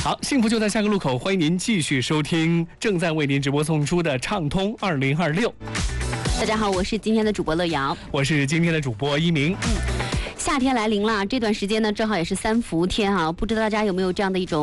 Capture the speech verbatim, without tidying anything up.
好，幸福就在下个路口，欢迎您继续收听正在为您直播送出的畅通二零二六。 大家好，我是今天的主播乐瑶， 我是今天的主播一鸣。 嗯，夏天来临了，这段时间呢正好也是三伏天啊，不知道大家有没有这样的一种